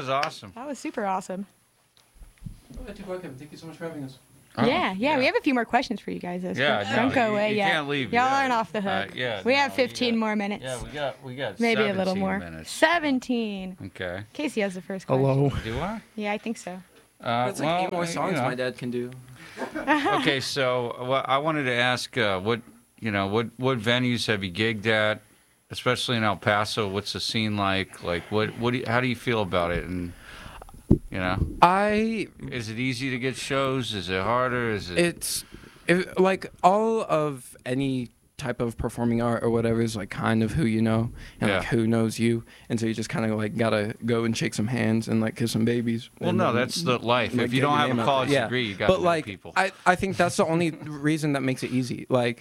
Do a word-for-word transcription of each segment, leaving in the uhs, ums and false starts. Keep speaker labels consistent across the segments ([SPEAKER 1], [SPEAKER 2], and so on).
[SPEAKER 1] was awesome.
[SPEAKER 2] That was super awesome.
[SPEAKER 3] Oh, you're welcome. Thank you so much for having us.
[SPEAKER 2] Yeah, yeah,
[SPEAKER 1] yeah.
[SPEAKER 2] we have a few more questions for you guys. Though, so
[SPEAKER 1] Yeah,
[SPEAKER 2] don't
[SPEAKER 1] no,
[SPEAKER 2] go
[SPEAKER 1] you-
[SPEAKER 2] away
[SPEAKER 1] you
[SPEAKER 2] yet.
[SPEAKER 1] can't leave
[SPEAKER 2] Y'all
[SPEAKER 1] yet.
[SPEAKER 2] aren't off the hook.
[SPEAKER 1] Uh, yeah,
[SPEAKER 2] we
[SPEAKER 1] no,
[SPEAKER 2] have
[SPEAKER 1] we
[SPEAKER 2] fifteen
[SPEAKER 1] got-
[SPEAKER 2] more minutes.
[SPEAKER 1] Yeah, we got we got
[SPEAKER 2] Maybe a little
[SPEAKER 1] seventeen
[SPEAKER 2] more.
[SPEAKER 1] minutes.
[SPEAKER 2] seventeen.
[SPEAKER 1] Okay.
[SPEAKER 2] Casey has the first question.
[SPEAKER 4] Hello.
[SPEAKER 1] Do I?
[SPEAKER 2] Yeah, I think so.
[SPEAKER 1] Uh,
[SPEAKER 3] That's like
[SPEAKER 1] well,
[SPEAKER 3] eight more
[SPEAKER 1] you
[SPEAKER 3] songs
[SPEAKER 1] know.
[SPEAKER 3] my dad can do.
[SPEAKER 1] Okay, so well, I wanted to ask, uh, what you know, what what venues have you gigged at, especially in El Paso? What's the scene like? Like, what what do you, how do you feel about it? And you know,
[SPEAKER 4] I
[SPEAKER 1] is it easy to get shows? Is it harder? Is it?
[SPEAKER 4] it's if, like all of any type of performing art or whatever is like kind of who you know and
[SPEAKER 1] Yeah.
[SPEAKER 4] like who knows you, and so you just kind of like gotta go and shake some hands and like kiss some babies.
[SPEAKER 1] Well,
[SPEAKER 4] and
[SPEAKER 1] no,
[SPEAKER 4] then,
[SPEAKER 1] that's the life.
[SPEAKER 4] like,
[SPEAKER 1] If you
[SPEAKER 4] get
[SPEAKER 1] don't
[SPEAKER 4] your
[SPEAKER 1] have
[SPEAKER 4] name
[SPEAKER 1] a
[SPEAKER 4] out
[SPEAKER 1] college
[SPEAKER 4] there. Yeah.
[SPEAKER 1] degree, you got
[SPEAKER 4] but
[SPEAKER 1] to
[SPEAKER 4] like
[SPEAKER 1] people.
[SPEAKER 4] I I think that's the only reason that makes it easy. Like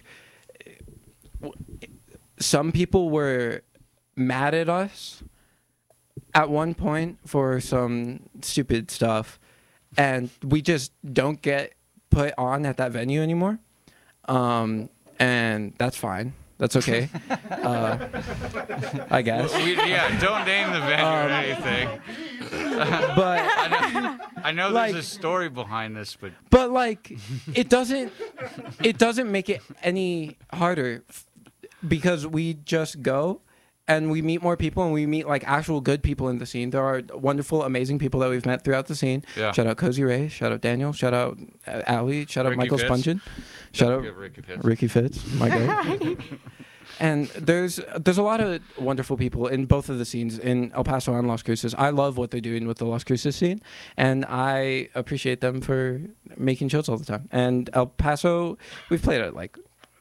[SPEAKER 4] some people were mad at us at one point for some stupid stuff, and we just don't get put on at that venue anymore. Um, and that's fine. That's okay. uh, I guess.
[SPEAKER 1] We, yeah, don't name the venue or
[SPEAKER 4] Um,
[SPEAKER 1] anything.
[SPEAKER 4] But
[SPEAKER 1] I know, I know
[SPEAKER 4] like-
[SPEAKER 1] there's a story behind this, but
[SPEAKER 4] but like it doesn't it doesn't make it any harder f- because we just go and we meet more people and we meet like actual good people in the scene. There are wonderful, amazing people that we've met throughout the scene.
[SPEAKER 1] Yeah.
[SPEAKER 4] Shout out Cozy Ray. Shout out Daniel. Shout out uh, Ali. Shout out
[SPEAKER 1] Ricky
[SPEAKER 4] Michael
[SPEAKER 1] Fitz.
[SPEAKER 4] Spungen. Shout out
[SPEAKER 1] Give Ricky Fitz.
[SPEAKER 4] Ricky Fitz. My guy. And there's there's a lot of wonderful people in both of the scenes in El Paso and Las Cruces. I love what they're doing with the Las Cruces scene, and I appreciate them for making shows all the time. And El Paso, we've played at like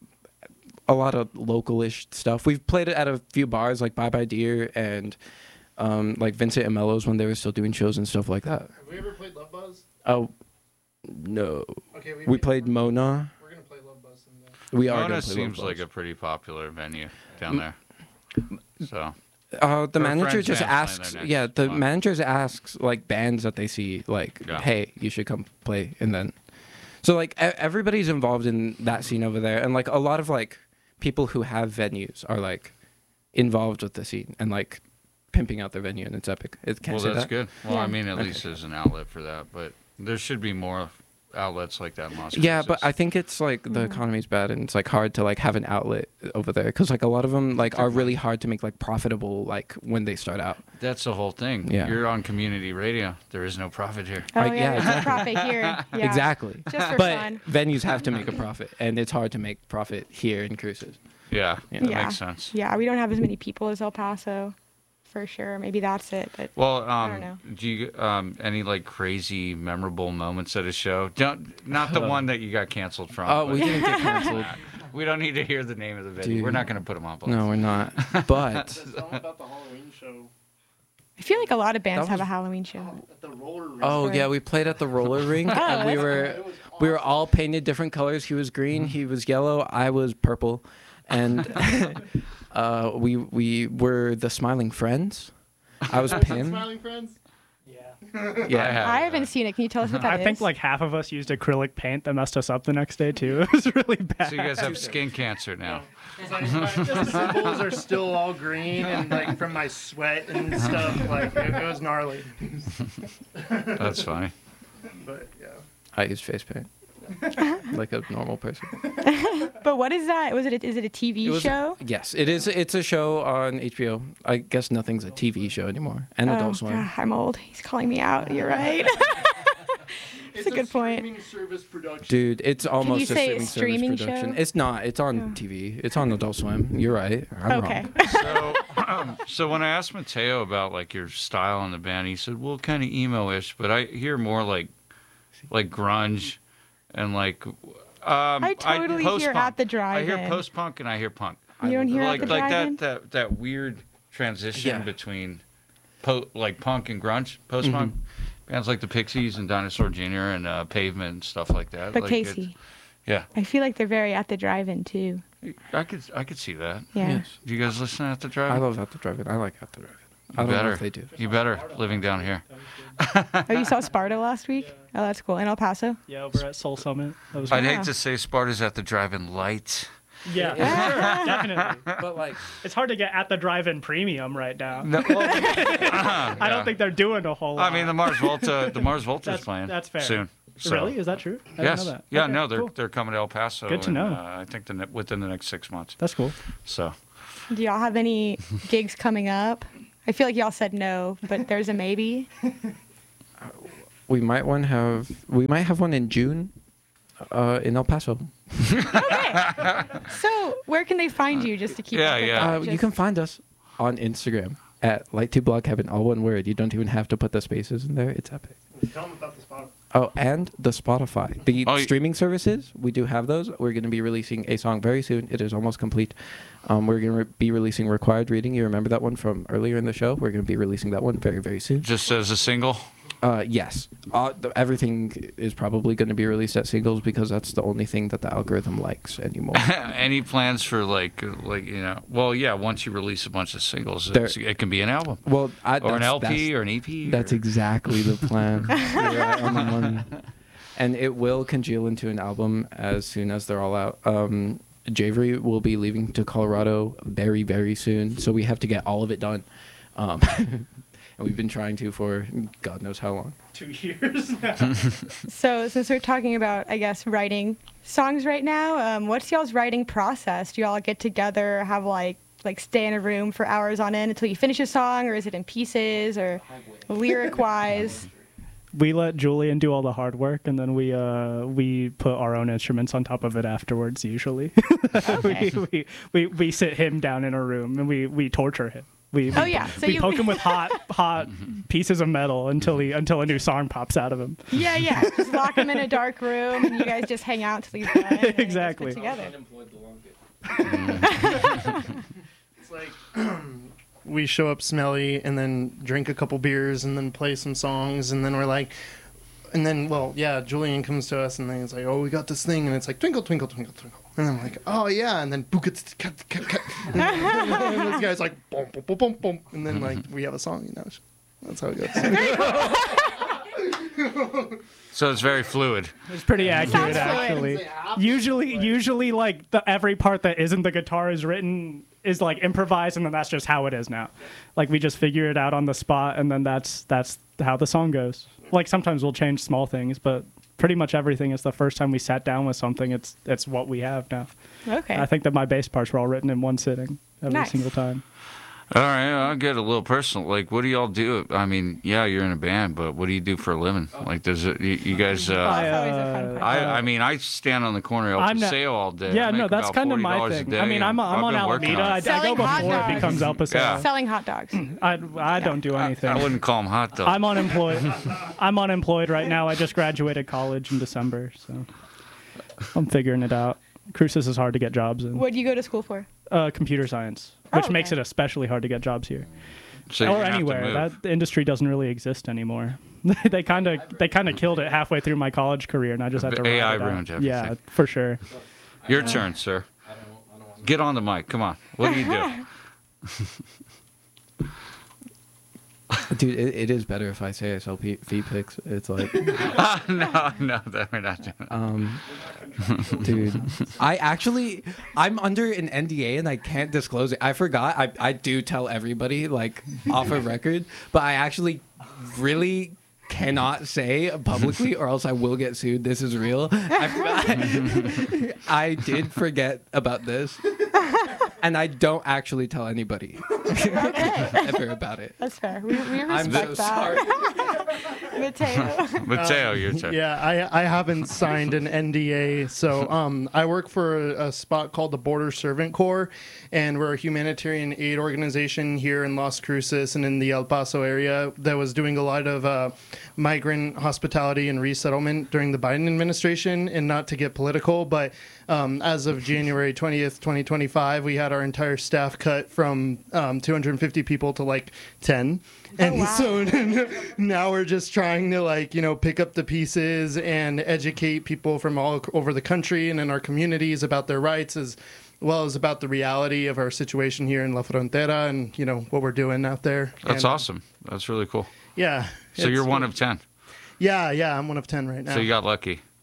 [SPEAKER 4] a lot of local-ish stuff. We've played it at a few bars like Bye Bye Deer and um, like Vincent and Mellows when they were still doing shows and stuff like that.
[SPEAKER 5] Have we ever played Love Buzz?
[SPEAKER 4] Oh, no.
[SPEAKER 5] Okay, we,
[SPEAKER 4] We played Mona.
[SPEAKER 5] We're gonna play Love Buzz someday.
[SPEAKER 4] We are
[SPEAKER 1] Mona
[SPEAKER 4] gonna play
[SPEAKER 1] seems
[SPEAKER 4] Love
[SPEAKER 1] like
[SPEAKER 4] Buzz.
[SPEAKER 1] a pretty popular venue down there. So
[SPEAKER 4] Uh, the
[SPEAKER 1] Her
[SPEAKER 4] manager
[SPEAKER 1] friend's
[SPEAKER 4] just
[SPEAKER 1] band's playing
[SPEAKER 4] asks,
[SPEAKER 1] there next
[SPEAKER 4] yeah, the
[SPEAKER 1] month.
[SPEAKER 4] manager asks like bands that they see, like,
[SPEAKER 1] Yeah.
[SPEAKER 4] hey, you should come play, and then, so like e- everybody's involved in that scene over there, and like a lot of like people who have venues are like involved with the scene and like pimping out their venue, and it's epic. It can't
[SPEAKER 1] well,
[SPEAKER 4] say
[SPEAKER 1] that's
[SPEAKER 4] that.
[SPEAKER 1] good. Well,
[SPEAKER 2] Yeah.
[SPEAKER 1] I mean, at
[SPEAKER 4] Okay.
[SPEAKER 1] least there's an outlet for that, but there should be more outlets like that in Las
[SPEAKER 4] Yeah,
[SPEAKER 1] Cruces.
[SPEAKER 4] but I think it's like the economy's bad, and it's like hard to like have an outlet over there because like a lot of them like are really hard to make like profitable like when they start out.
[SPEAKER 1] that's the whole thing.
[SPEAKER 4] Yeah.
[SPEAKER 1] You're on community radio. There is no profit here.
[SPEAKER 2] Oh,
[SPEAKER 4] Like,
[SPEAKER 2] yeah,
[SPEAKER 4] yeah,
[SPEAKER 2] there's a
[SPEAKER 4] exactly.
[SPEAKER 2] profit here. Yeah.
[SPEAKER 4] Exactly.
[SPEAKER 2] Just for
[SPEAKER 4] but
[SPEAKER 2] fun.
[SPEAKER 4] venues have to make a profit, and it's hard to make profit here in Cruces.
[SPEAKER 1] Yeah,
[SPEAKER 4] Yeah.
[SPEAKER 1] that
[SPEAKER 2] Yeah.
[SPEAKER 1] makes sense.
[SPEAKER 2] Yeah, we don't have as many people as El Paso, for sure. Maybe that's it. But
[SPEAKER 1] Well,
[SPEAKER 2] don't
[SPEAKER 1] um,
[SPEAKER 2] know.
[SPEAKER 1] do you um any like crazy memorable moments at a show? Don't not the one that you got canceled from.
[SPEAKER 4] Oh,
[SPEAKER 1] but-
[SPEAKER 4] we didn't get canceled.
[SPEAKER 1] We don't need to hear the name of the venue.
[SPEAKER 4] Dude.
[SPEAKER 1] We're not going to put them on blast.
[SPEAKER 4] No, we're not. But
[SPEAKER 5] Tell them about the Halloween show
[SPEAKER 2] I feel like a lot of bands
[SPEAKER 4] That
[SPEAKER 2] have a
[SPEAKER 4] was-
[SPEAKER 2] Halloween show.
[SPEAKER 5] at the roller rink.
[SPEAKER 4] oh
[SPEAKER 2] Right.
[SPEAKER 4] yeah, we played at the roller rink,
[SPEAKER 2] Oh,
[SPEAKER 4] and we
[SPEAKER 2] that's
[SPEAKER 4] were
[SPEAKER 5] It was
[SPEAKER 4] we were
[SPEAKER 5] awesome.
[SPEAKER 4] all painted different colors. He was green, he was yellow, I was purple, and uh, we we were the Smiling Friends. I was Pim.
[SPEAKER 5] Smiling Friends?
[SPEAKER 6] Yeah.
[SPEAKER 4] Yeah.
[SPEAKER 1] I have.
[SPEAKER 2] I haven't seen it. Can you tell us what that
[SPEAKER 6] I
[SPEAKER 2] is?
[SPEAKER 6] think like half of us used acrylic paint that messed us up the next day too. It was really bad.
[SPEAKER 1] So you guys have skin cancer now.
[SPEAKER 5] It's like my, the symbols are still all green and like from my sweat and stuff. Like it, it was gnarly.
[SPEAKER 1] That's funny.
[SPEAKER 5] But yeah.
[SPEAKER 4] I use face paint like a normal person.
[SPEAKER 2] But what is that? Was it? A, is it a T V
[SPEAKER 4] It was-
[SPEAKER 2] show?
[SPEAKER 4] Yes, it is. It's a show on H B O. I guess nothing's a T V show anymore. And
[SPEAKER 2] Oh,
[SPEAKER 4] Adult Swim.
[SPEAKER 2] God, I'm old. He's calling me out. You're right.
[SPEAKER 5] It's
[SPEAKER 2] a good point.
[SPEAKER 5] streaming service production.
[SPEAKER 4] Dude, it's almost
[SPEAKER 2] you
[SPEAKER 4] a
[SPEAKER 2] say
[SPEAKER 4] streaming,
[SPEAKER 2] it's streaming
[SPEAKER 4] service production.
[SPEAKER 2] show?
[SPEAKER 4] It's not. It's on
[SPEAKER 2] Oh.
[SPEAKER 4] T V. It's on Adult Swim. You're right. I'm
[SPEAKER 2] okay.
[SPEAKER 4] wrong.
[SPEAKER 1] So, um, so when I asked Mateo about like your style in the band, he said, "Well, kind of emo-ish," but I hear more like, like grunge, and like. Um,
[SPEAKER 2] I totally hear
[SPEAKER 1] post-punk.
[SPEAKER 2] At the
[SPEAKER 1] I hear
[SPEAKER 2] Drive-In.
[SPEAKER 1] post-punk and I hear punk.
[SPEAKER 2] You don't hear
[SPEAKER 1] like
[SPEAKER 2] At the
[SPEAKER 1] like
[SPEAKER 2] Drive-In?
[SPEAKER 1] that that that weird transition
[SPEAKER 4] Yeah.
[SPEAKER 1] between, po- like punk and grunge, post-punk.
[SPEAKER 2] Mm-hmm.
[SPEAKER 1] Bands like the Pixies and Dinosaur Junior and uh, Pavement and stuff like that.
[SPEAKER 2] But
[SPEAKER 1] like
[SPEAKER 2] Casey,
[SPEAKER 1] yeah,
[SPEAKER 2] I feel like they're very At the Drive-In too.
[SPEAKER 1] it's- I could I could see that.
[SPEAKER 2] Yeah.
[SPEAKER 4] Yes.
[SPEAKER 1] Do you guys listen at the
[SPEAKER 4] I
[SPEAKER 1] drive?
[SPEAKER 4] love At the Drive-In. I like At the Drive-In. I
[SPEAKER 1] You
[SPEAKER 4] don't
[SPEAKER 1] better.
[SPEAKER 4] know if they do.
[SPEAKER 1] You better living down here.
[SPEAKER 2] Oh, you saw Sparta last week? Oh, that's cool. In El Paso?
[SPEAKER 6] Yeah, over at Soul Summit. That was
[SPEAKER 1] I'd
[SPEAKER 2] Wow.
[SPEAKER 1] hate to say Sparta's at the drive-in light,
[SPEAKER 6] Yeah, sure, definitely.
[SPEAKER 4] But like,
[SPEAKER 6] It's hard to get at the drive-in premium right now.
[SPEAKER 1] No, well,
[SPEAKER 6] I don't think they're doing a whole lot.
[SPEAKER 1] I mean, the Mars Volta, the Mars Volta's
[SPEAKER 6] That's-
[SPEAKER 1] playing
[SPEAKER 6] that's fair.
[SPEAKER 1] soon. So-
[SPEAKER 6] Really? Is that true? I
[SPEAKER 1] Yes.
[SPEAKER 6] didn't know that.
[SPEAKER 1] Yeah.
[SPEAKER 6] Okay,
[SPEAKER 1] no, they're
[SPEAKER 6] cool.
[SPEAKER 1] they're coming to El Paso.
[SPEAKER 6] Good to
[SPEAKER 1] in,
[SPEAKER 6] know.
[SPEAKER 1] Uh, I think the, ne- within the next six months.
[SPEAKER 6] That's cool.
[SPEAKER 1] So.
[SPEAKER 2] Do y'all have any gigs coming up? I feel like y'all said no, but there's a maybe.
[SPEAKER 4] we might one have we might have one in June, uh, in El Paso.
[SPEAKER 2] So where can they find you just to keep
[SPEAKER 1] Yeah,
[SPEAKER 2] up with
[SPEAKER 1] yeah.
[SPEAKER 2] that?
[SPEAKER 4] Uh, you
[SPEAKER 2] Just-
[SPEAKER 4] can find us on Instagram at Light to Blog Heaven, all one word. You don't even have to put the spaces in there. It's epic.
[SPEAKER 5] Tell them about the spot.
[SPEAKER 4] Oh, and the Spotify. The
[SPEAKER 1] Oh, y-
[SPEAKER 4] streaming services, we do have those. We're going to be releasing a song very soon. It is almost complete. Um, we're going to re- be releasing Required Reading. You remember that one from earlier in the show? We're going to be releasing that one very, very soon.
[SPEAKER 1] Just as a single.
[SPEAKER 4] Uh, yes. Uh, the, everything is probably going to be released as singles because that's the only thing that the algorithm likes anymore.
[SPEAKER 1] Any plans for like, like you know? Well, yeah. Once you release a bunch of singles,
[SPEAKER 4] There-
[SPEAKER 1] it's, it can be an album
[SPEAKER 4] Well, I,
[SPEAKER 1] or an
[SPEAKER 4] that's-
[SPEAKER 1] L P
[SPEAKER 4] that's-
[SPEAKER 1] or an E P.
[SPEAKER 4] That's
[SPEAKER 1] or...
[SPEAKER 4] exactly the plan. You're right on the money. And it will congeal into an album as soon as they're all out. Um, Javery will be leaving to Colorado very, very soon, so we have to get all of it done. Um, and we've been trying to for God knows how long.
[SPEAKER 6] Two years now.
[SPEAKER 2] So since we're talking about, I guess, writing songs right now, um, what's y'all's writing process? Do y'all get together, have like like stay in a room for hours on end until you finish a song, or is it in pieces, or lyric wise?
[SPEAKER 6] We let Julian do all the hard work, and then we uh we put our own instruments on top of it afterwards. Usually,
[SPEAKER 2] Okay.
[SPEAKER 6] we, we we we sit him down in a room and we we torture him. We,
[SPEAKER 2] Oh,
[SPEAKER 6] we-
[SPEAKER 2] yeah, so
[SPEAKER 6] we
[SPEAKER 2] you-
[SPEAKER 6] poke him with hot hot pieces of metal until he until a new song pops out of him.
[SPEAKER 2] Yeah, yeah. Just lock him in a dark room, and you guys just hang out until he's done. and then it gets put
[SPEAKER 6] Exactly.
[SPEAKER 2] Together.
[SPEAKER 5] It's like we show up smelly and then drink a couple beers and then play some songs and then we're like, and then well yeah, Julian comes to us and then it's like, oh, we got this thing, and it's like twinkle twinkle twinkle twinkle, and I'm like, oh yeah, and then book it, cut cut cut, and this guy's like boom boom boom boom boom, and then like we have a song, you know. That's how it goes.
[SPEAKER 1] So it's very fluid.
[SPEAKER 6] It's pretty accurate,
[SPEAKER 2] Sounds
[SPEAKER 6] actually. Usually, usually, like the every part that isn't the guitar is written is like improvised, and then that's just how it is now. Like we just figure it out on the spot, and then that's that's how the song goes. Like sometimes we'll change small things, but pretty much everything is the first time we sat down with something. It's it's what we have now.
[SPEAKER 2] Okay.
[SPEAKER 6] I think that my bass parts were all written in one sitting every
[SPEAKER 2] Nice.
[SPEAKER 6] single time.
[SPEAKER 1] All right, I'll get a little personal. Like, what do y'all do? I mean, yeah, you're in a band, but what do you do for a living? Like, does it? You, you guys? Uh,
[SPEAKER 6] I,
[SPEAKER 2] That's always a fun
[SPEAKER 6] uh,
[SPEAKER 2] question.
[SPEAKER 1] I, I mean, I stand on the corner of El
[SPEAKER 6] I'm not-
[SPEAKER 1] Paseo all day.
[SPEAKER 6] Yeah,
[SPEAKER 1] I
[SPEAKER 6] no,
[SPEAKER 1] make
[SPEAKER 6] that's
[SPEAKER 1] about
[SPEAKER 6] kind of
[SPEAKER 1] forty
[SPEAKER 6] my
[SPEAKER 1] dollars a
[SPEAKER 6] thing.
[SPEAKER 1] day,
[SPEAKER 6] I mean, I'm
[SPEAKER 1] and
[SPEAKER 6] I'm
[SPEAKER 1] I've
[SPEAKER 6] on
[SPEAKER 1] been working
[SPEAKER 6] Alameda. I, I go
[SPEAKER 2] Selling hot
[SPEAKER 6] before it
[SPEAKER 2] dogs.
[SPEAKER 6] becomes El Paso.
[SPEAKER 1] Yeah.
[SPEAKER 2] Selling hot dogs.
[SPEAKER 6] I I don't do anything.
[SPEAKER 1] I wouldn't call them hot dogs.
[SPEAKER 6] I'm unemployed. I'm unemployed right now. I just graduated college in December, so I'm figuring it out. Cruces is hard to get jobs in.
[SPEAKER 2] What do you go to school for?
[SPEAKER 6] Uh, computer science, which
[SPEAKER 2] Oh,
[SPEAKER 6] makes
[SPEAKER 2] okay.
[SPEAKER 6] it especially hard to get jobs here
[SPEAKER 1] So you're
[SPEAKER 6] or
[SPEAKER 1] gonna have to
[SPEAKER 6] anywhere.
[SPEAKER 1] move.
[SPEAKER 6] That the industry doesn't really exist anymore. they kind of they kind of killed it halfway through my college career, and I just had to.
[SPEAKER 1] A I
[SPEAKER 6] ride it out.
[SPEAKER 1] ruined
[SPEAKER 6] Yeah,
[SPEAKER 1] everything.
[SPEAKER 6] for sure.
[SPEAKER 1] Your turn, sir. Get on the mic. Come on. What do you do?
[SPEAKER 4] Dude, it, it is better if I say I sell P- feet pics. It's like,
[SPEAKER 1] Ah, no, no, that we're not doing.
[SPEAKER 4] um, dude, I actually, I'm under an N D A and I can't disclose it. I forgot. I, I do tell everybody, like, off of record, but I actually really cannot say publicly or else I will get sued. This is real. I forgot. I did forget about this. And I don't actually tell anybody ever about it.
[SPEAKER 2] That's fair. We, we
[SPEAKER 4] I'm
[SPEAKER 2] respect
[SPEAKER 4] so
[SPEAKER 2] that. Mateo.
[SPEAKER 1] Mateo, your turn.
[SPEAKER 5] Yeah, I, I haven't signed an N D A. So um, I work for a, a spot called the Border Servant Corps, and we're a humanitarian aid organization here in Las Cruces and in the El Paso area that was doing a lot of uh, migrant hospitality and resettlement during the Biden administration. And not to get political, but um, as of January twentieth, twenty twenty-five, we had our entire staff cut from um, two hundred fifty people to like ten. And
[SPEAKER 2] wow.
[SPEAKER 5] so now we're just trying to, like, you know, pick up the pieces and educate people from all over the country and in our communities about their rights, as well as about the reality of our situation here in La Frontera and, you know, what we're doing out there.
[SPEAKER 1] That's
[SPEAKER 5] And,
[SPEAKER 1] awesome. That's really cool.
[SPEAKER 5] Yeah.
[SPEAKER 1] So
[SPEAKER 5] it's-
[SPEAKER 1] you're one of ten.
[SPEAKER 5] Yeah, yeah, I'm one of ten right now.
[SPEAKER 1] So you got lucky.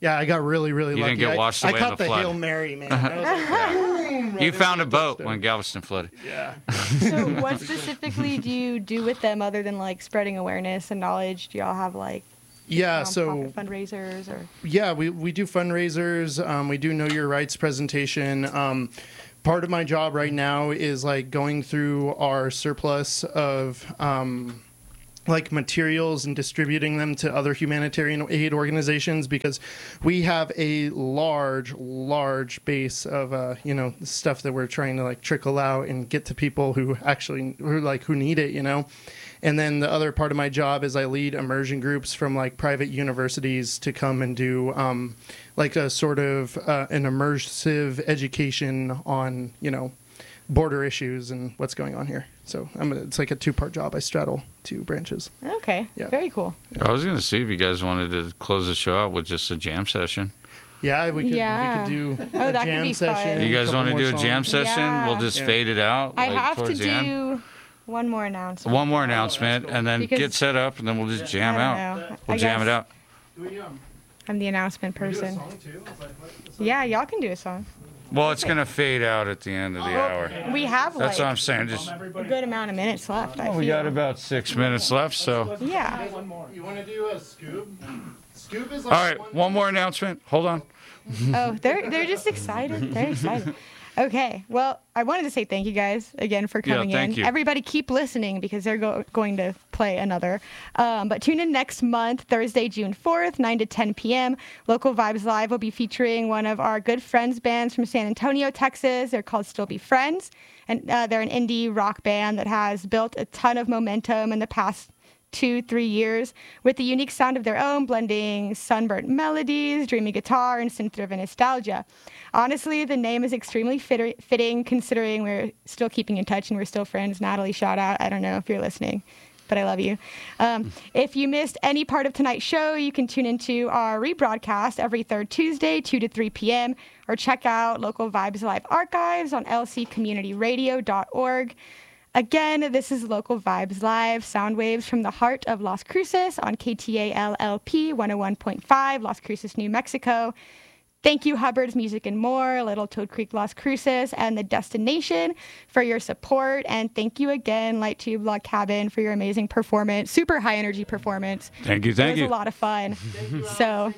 [SPEAKER 5] Yeah, I got really, really
[SPEAKER 1] You
[SPEAKER 5] lucky.
[SPEAKER 1] didn't get
[SPEAKER 5] I-
[SPEAKER 1] washed
[SPEAKER 5] I,
[SPEAKER 1] away in
[SPEAKER 5] caught
[SPEAKER 1] the
[SPEAKER 5] the
[SPEAKER 1] flood.
[SPEAKER 5] Hail Mary, man. I was like, boom, right
[SPEAKER 1] You
[SPEAKER 5] into
[SPEAKER 1] found a
[SPEAKER 5] the
[SPEAKER 1] boat
[SPEAKER 5] touchdown.
[SPEAKER 1] when Galveston flooded.
[SPEAKER 5] Yeah.
[SPEAKER 2] So what specifically do you do with them other than like spreading awareness and knowledge? Do y'all have like
[SPEAKER 5] Yeah,
[SPEAKER 2] nonprofit
[SPEAKER 5] so
[SPEAKER 2] fundraisers or?
[SPEAKER 5] yeah, we, we do fundraisers. Um, we do Know Your Rights presentation. Um, part of my job right now is like going through our surplus of um, like materials and distributing them to other humanitarian aid organizations, because we have a large, large base of uh, you know, stuff that we're trying to like trickle out and get to people who actually who like who need it, you know. And then the other part of my job is I lead immersion groups from like private universities to come and do um, like a sort of uh, an immersive education on, you know, border issues and what's going on here. So I'm a, it's like a two-part job. I straddle two branches.
[SPEAKER 2] Okay,
[SPEAKER 5] Yeah.
[SPEAKER 2] very cool.
[SPEAKER 1] I was going to see if you guys wanted to close the show out with just a jam session.
[SPEAKER 5] Yeah, we could,
[SPEAKER 2] Yeah.
[SPEAKER 5] we could do
[SPEAKER 2] Oh,
[SPEAKER 5] a
[SPEAKER 2] that could
[SPEAKER 5] jam
[SPEAKER 2] be
[SPEAKER 5] session.
[SPEAKER 2] fun.
[SPEAKER 1] You guys
[SPEAKER 5] couple
[SPEAKER 1] want to
[SPEAKER 5] more
[SPEAKER 1] do a jam
[SPEAKER 5] songs.
[SPEAKER 1] session?
[SPEAKER 2] Yeah.
[SPEAKER 1] We'll just
[SPEAKER 5] Yeah.
[SPEAKER 1] fade it out.
[SPEAKER 2] I
[SPEAKER 1] like,
[SPEAKER 2] have to
[SPEAKER 1] towards the end.
[SPEAKER 2] do one more announcement.
[SPEAKER 1] One more announcement, and then
[SPEAKER 2] Because-
[SPEAKER 1] get set up, and then we'll just jam
[SPEAKER 2] I don't
[SPEAKER 1] out.
[SPEAKER 2] know.
[SPEAKER 1] We'll
[SPEAKER 2] I
[SPEAKER 1] jam
[SPEAKER 2] guess
[SPEAKER 1] it out.
[SPEAKER 5] Do we, um,
[SPEAKER 2] I'm the announcement
[SPEAKER 5] do a
[SPEAKER 2] person.
[SPEAKER 5] song too? Like, what- what-
[SPEAKER 2] Yeah, y'all can do a song.
[SPEAKER 1] Well, it's going to fade out at the end of the hour.
[SPEAKER 2] We have
[SPEAKER 1] That's what I'm
[SPEAKER 2] like
[SPEAKER 1] saying. Just
[SPEAKER 2] a good amount of minutes left. I
[SPEAKER 1] oh,
[SPEAKER 2] feel.
[SPEAKER 1] we got about six minutes left, so.
[SPEAKER 2] Yeah.
[SPEAKER 5] You want to do a scoop? Scoop is
[SPEAKER 1] All
[SPEAKER 5] like
[SPEAKER 1] right, one more announcement. Hold on.
[SPEAKER 2] Oh, they're they're just excited. They're excited. Okay. Well, I wanted to say thank you guys again for
[SPEAKER 1] Yeah,
[SPEAKER 2] coming
[SPEAKER 1] thank
[SPEAKER 2] in.
[SPEAKER 1] you.
[SPEAKER 2] Everybody keep listening because they're go- going to play another. Um, but tune in next month, Thursday, June fourth, nine to ten p.m. Local Vibes Live will be featuring one of our good friends bands from San Antonio, Texas. They're called Still Be Friends. And uh, they're an indie rock band that has built a ton of momentum in the past two, three years with a unique sound of their own, blending sunburnt melodies, dreamy guitar, and synth-driven nostalgia. Honestly, the name is extremely fit- fitting considering we're still keeping in touch and we're still friends. Natalie, shout out. I don't know if you're listening, but I love you. Um, if you missed any part of tonight's show, you can tune into our rebroadcast every third Tuesday, two to three p.m., or check out Local Vibes Live archives on l c community radio dot org. Again, this is Local Vibes Live, sound waves from the heart of Las Cruces on K T A L L P one oh one point five, Las Cruces, New Mexico. Thank you, Hubbard's Music and More, Little Toad Creek, Las Cruces, and The Destination for your support. And thank you again, Light Tube Log Cabin, for your amazing performance, super high energy performance.
[SPEAKER 1] Thank you,
[SPEAKER 2] It
[SPEAKER 1] thank
[SPEAKER 2] was
[SPEAKER 1] you.
[SPEAKER 2] a lot of fun. So,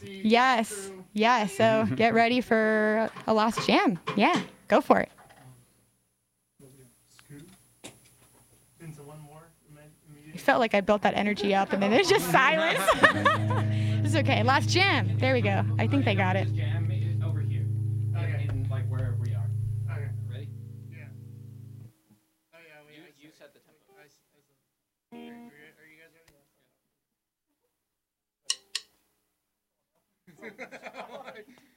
[SPEAKER 2] yes, yeah, so get ready for a last jam. Yeah, go for it.
[SPEAKER 5] Into one more
[SPEAKER 2] It felt like I built that energy up and then there's just silence. It's okay. Last jam. There we go. I think they got it.
[SPEAKER 3] Jam over here.
[SPEAKER 5] Okay.
[SPEAKER 3] In, like wherever we are.
[SPEAKER 5] Okay.
[SPEAKER 3] Ready?
[SPEAKER 5] Yeah. Oh yeah. We,
[SPEAKER 3] You, you set the tempo.
[SPEAKER 5] I, I, are, are you guys ready?